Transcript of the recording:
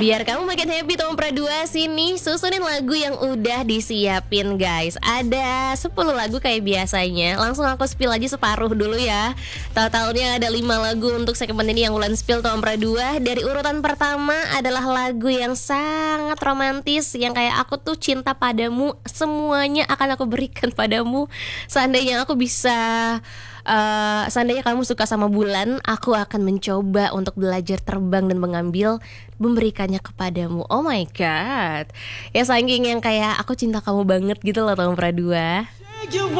Biar kamu makin happy Tom Pradua, sini susunin lagu yang udah disiapin guys. Ada 10 lagu kayak biasanya. Langsung aku spill aja separuh dulu ya. Totalnya ada 5 lagu untuk segmen ini yang Wulan spill Tom Pradua. Dari urutan pertama adalah lagu yang sangat romantis, yang kayak aku tuh cinta padamu, semuanya akan aku berikan padamu. Seandainya aku bisa seandainya kamu suka sama bulan, aku akan mencoba untuk belajar terbang dan memberikannya kepadamu. Oh my god. Ya saking yang kayak aku cinta kamu banget gitu loh Tom Pradua.